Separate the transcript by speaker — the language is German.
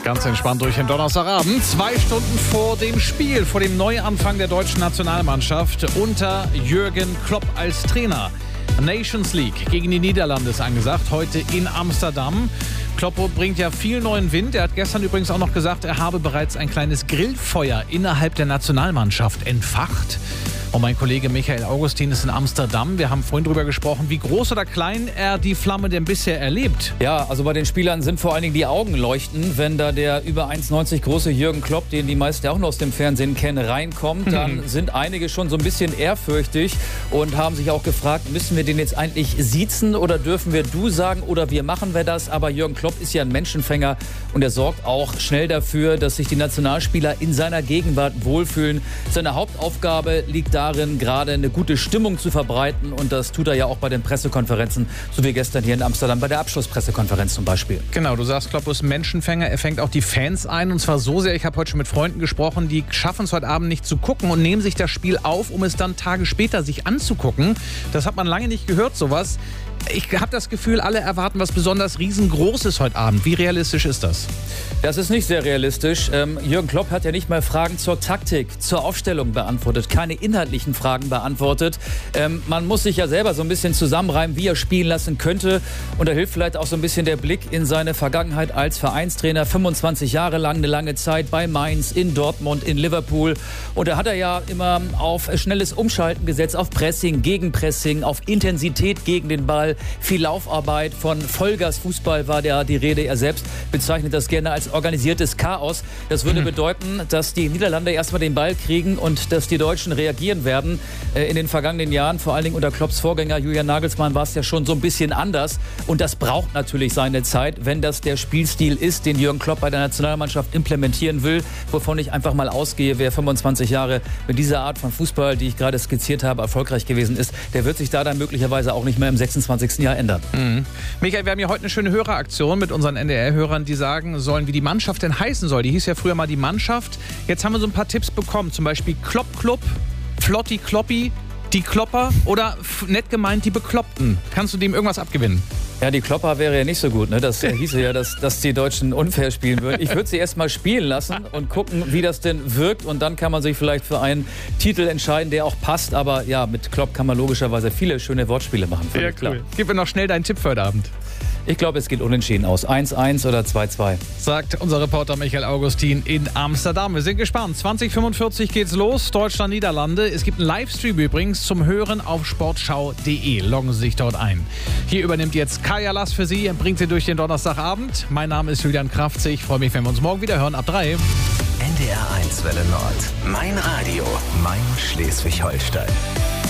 Speaker 1: Ganz entspannt durch den Donnerstagabend. 2 Stunden vor dem Spiel, vor dem Neuanfang der deutschen Nationalmannschaft unter Jürgen Klopp als Trainer. Nations League gegen die Niederlande ist angesagt, heute in Amsterdam. Klopp bringt ja viel neuen Wind. Er hat gestern übrigens auch noch gesagt, er habe bereits ein kleines Grillfeuer innerhalb der Nationalmannschaft entfacht. Und mein Kollege Michael Augustin ist in Amsterdam. Wir haben vorhin darüber gesprochen, wie groß oder klein er die Flamme denn bisher erlebt.
Speaker 2: Ja, also bei den Spielern sind vor allen Dingen die Augen leuchten. Wenn da der über 1,90 große Jürgen Klopp, den die meisten auch noch aus dem Fernsehen kennen, reinkommt, dann sind einige schon so ein bisschen ehrfürchtig und haben sich auch gefragt, müssen wir den jetzt eigentlich siezen oder dürfen wir du sagen oder wie machen wir das? Aber Jürgen Klopp ist ja ein Menschenfänger und er sorgt auch schnell dafür, dass sich die Nationalspieler in seiner Gegenwart wohlfühlen. Seine Hauptaufgabe liegt darin, gerade eine gute Stimmung zu verbreiten. Und das tut er ja auch bei den Pressekonferenzen, so wie gestern hier in Amsterdam bei der Abschlusspressekonferenz zum Beispiel.
Speaker 1: Genau, du sagst, Klopp ist Menschenfänger. Er fängt auch die Fans ein. Und zwar so sehr, ich habe heute schon mit Freunden gesprochen, die schaffen es heute Abend nicht zu gucken und nehmen sich das Spiel auf, um es dann Tage später sich anzugucken. Das hat man lange nicht gehört, sowas. Ich habe das Gefühl, alle erwarten was besonders Riesengroßes heute Abend. Wie realistisch ist das?
Speaker 2: Das ist nicht sehr realistisch. Jürgen Klopp hat ja nicht mal Fragen zur Taktik, zur Aufstellung beantwortet, keine inhaltlichen Fragen beantwortet. Man muss sich ja selber so ein bisschen zusammenreimen, wie er spielen lassen könnte. Und da hilft vielleicht auch so ein bisschen der Blick in seine Vergangenheit als Vereinstrainer. 25 Jahre lang, eine lange Zeit bei Mainz, in Dortmund, in Liverpool. Und da hat er ja immer auf schnelles Umschalten gesetzt, auf Pressing, Gegenpressing, auf Intensität gegen den Ball. Viel Laufarbeit, von Vollgas-Fußball war die Rede. Er selbst bezeichnet das gerne als organisiertes Chaos. Das würde bedeuten, dass die Niederlande erstmal den Ball kriegen und dass die Deutschen reagieren werden. In den vergangenen Jahren, vor allen Dingen unter Klopps Vorgänger Julian Nagelsmann, war es ja schon so ein bisschen anders. Und das braucht natürlich seine Zeit, wenn das der Spielstil ist, den Jürgen Klopp bei der Nationalmannschaft implementieren will. Wovon ich einfach mal ausgehe, wer 25 Jahre mit dieser Art von Fußball, die ich gerade skizziert habe, erfolgreich gewesen ist, der wird sich da dann möglicherweise auch nicht mehr im 26. Jahr ändern.
Speaker 1: Michael, wir haben ja heute eine schöne Höreraktion mit unseren NDR-Hörern, die sagen sollen, wie die Mannschaft denn heißen soll. Die hieß ja früher mal die Mannschaft. Jetzt haben wir so ein paar Tipps bekommen, zum Beispiel Klopp Club, Flotti Kloppi, die Klopper oder nett gemeint die Bekloppten. Kannst du dem irgendwas abgewinnen?
Speaker 2: Ja, die Klopper wäre ja nicht so gut. Ne? Das hieße ja, dass die Deutschen unfair spielen würden. Ich würde sie erst mal spielen lassen und gucken, wie das denn wirkt. Und dann kann man sich vielleicht für einen Titel entscheiden, der auch passt. Aber ja, mit Klopp kann man logischerweise viele schöne Wortspiele machen.
Speaker 1: Ja, cool. Klar. Gib mir noch schnell deinen Tipp für heute Abend.
Speaker 2: Ich glaube, es geht unentschieden aus. 1-1 oder 2-2.
Speaker 1: Sagt unser Reporter Michael Augustin in Amsterdam. Wir sind gespannt. 20:45 geht's los. Deutschland, Niederlande. Es gibt einen Livestream übrigens zum Hören auf sportschau.de. Loggen Sie sich dort ein. Hier übernimmt jetzt Kaya Lass für Sie und bringt Sie durch den Donnerstagabend. Mein Name ist Julian Kraftzig. Ich freue mich, wenn wir uns morgen wieder hören ab 3.
Speaker 3: NDR 1 Welle Nord. Mein Radio. Mein Schleswig-Holstein.